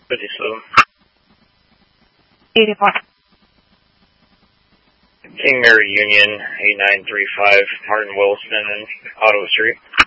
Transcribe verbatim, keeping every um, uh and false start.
fifty-seven. eighty-four. King Mary Union, eight nine three five, Martin Wilson and Ottawa Street.